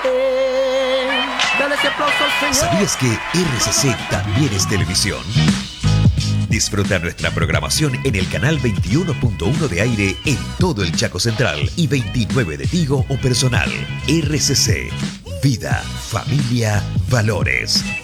Dale ese aplauso al Señor. ¿Sabías que RCC también es televisión? Disfruta nuestra programación en el canal 21.1 de aire en todo el Chaco Central y 29 de Tigo o Personal. RCC, vida, familia, valores.